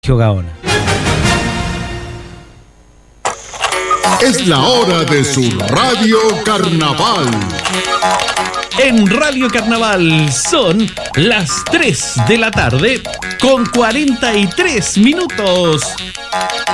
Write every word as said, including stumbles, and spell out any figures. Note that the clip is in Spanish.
Gaona. Es la hora de su Radio Carnaval. En Radio Carnaval son las tres de la tarde con cuarenta y tres minutos.